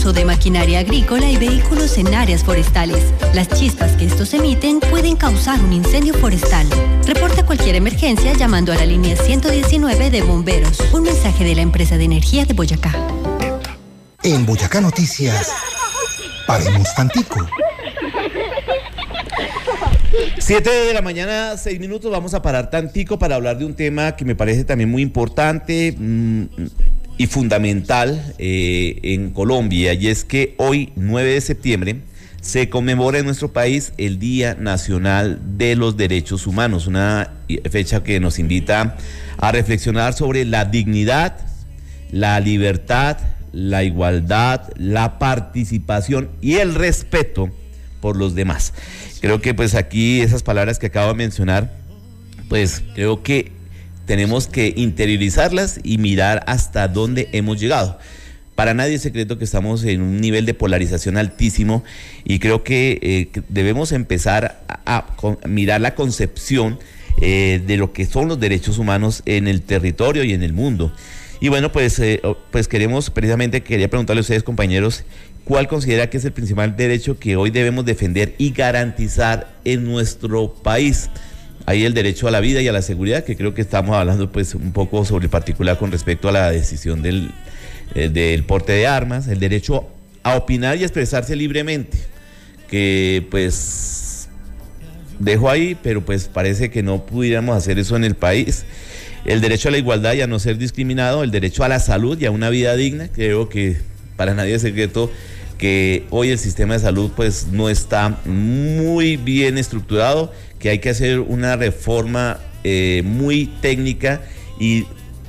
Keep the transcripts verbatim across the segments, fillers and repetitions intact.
uso de maquinaria agrícola y vehículos en áreas forestales. Las chispas que estos emiten pueden causar un incendio forestal. Reporta cualquier emergencia llamando a la línea ciento diecinueve de bomberos. Un mensaje de la empresa de energía de Boyacá. En Boyacá Noticias, paremos tantico. Siete de la mañana, seis minutos, vamos a parar tantico para hablar de un tema que me parece también muy importante mmm, y fundamental eh, en Colombia, y es que hoy, nueve de septiembre, se conmemora en nuestro país el Día Nacional de los Derechos Humanos, una fecha que nos invita a reflexionar sobre la dignidad, la libertad, la igualdad, la participación y el respeto por los demás. Creo que pues aquí esas palabras que acabo de mencionar, pues creo que tenemos que interiorizarlas y mirar hasta dónde hemos llegado. Para nadie es secreto que estamos en un nivel de polarización altísimo y creo que, eh, que debemos empezar a, a, a mirar la concepción eh, de lo que son los derechos humanos en el territorio y en el mundo. Y bueno, pues, eh, pues queremos, precisamente quería preguntarle a ustedes, compañeros, ¿cuál considera que es el principal derecho que hoy debemos defender y garantizar en nuestro país? Hay el derecho a la vida y a la seguridad, que creo que estamos hablando pues un poco sobre el particular con respecto a la decisión del, eh, del porte de armas, el derecho a opinar y expresarse libremente, que pues dejo ahí, pero pues parece que no pudiéramos hacer eso en el país. El derecho a la igualdad y a no ser discriminado, el derecho a la salud y a una vida digna. Creo que para nadie es secreto que hoy el sistema de salud pues no está muy bien estructurado, que hay que hacer una reforma eh, muy técnica y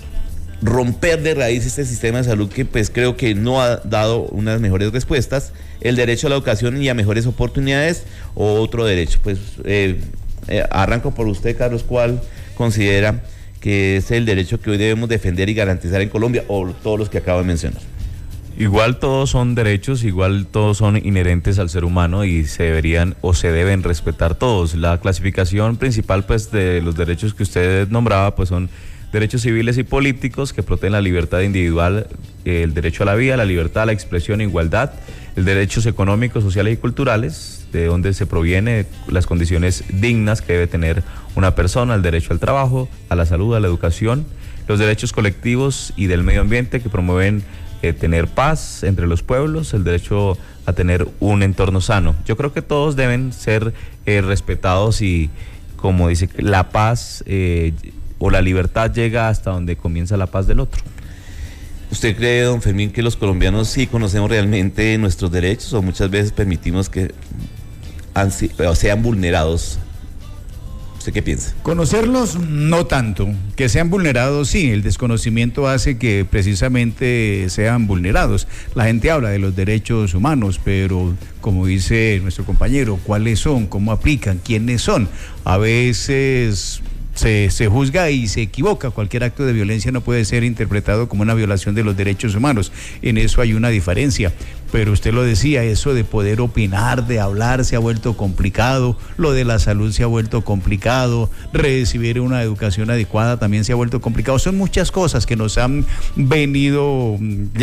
romper de raíz este sistema de salud que pues creo que no ha dado unas mejores respuestas. El derecho a la educación y a mejores oportunidades, o otro derecho. Pues eh, eh, arranco por usted, Carlos, ¿cuál considera que es el derecho que hoy debemos defender y garantizar en Colombia, o todos los que acabo de mencionar? Igual todos son derechos, igual todos son inherentes al ser humano y se deberían o se deben respetar todos. La clasificación principal pues de los derechos que usted nombraba pues son derechos civiles y políticos que protegen la libertad individual, el derecho a la vida, la libertad, la expresión, igualdad, el derechos económicos, sociales y culturales, de donde se proviene las condiciones dignas que debe tener una persona, el derecho al trabajo, a la salud, a la educación, los derechos colectivos y del medio ambiente que promueven eh, tener paz entre los pueblos, el derecho a tener un entorno sano. Yo creo que todos deben ser eh, respetados y, como dice, la paz eh, o la libertad llega hasta donde comienza la paz del otro. ¿Usted cree, don Fermín, que los colombianos sí conocemos realmente nuestros derechos o muchas veces permitimos que han, sean vulnerados? ¿Usted qué piensa? Conocerlos no tanto, que sean vulnerados sí, el desconocimiento hace que precisamente sean vulnerados. La gente habla de los derechos humanos, pero como dice nuestro compañero, ¿cuáles son? ¿Cómo aplican? ¿Quiénes son? A veces Se, se juzga y se equivoca. Cualquier acto de violencia no puede ser interpretado como una violación de los derechos humanos. En eso hay una diferencia. Pero usted lo decía, eso de poder opinar, de hablar, se ha vuelto complicado. Lo de la salud se ha vuelto complicado. Recibir una educación adecuada también se ha vuelto complicado. Son muchas cosas que nos han venido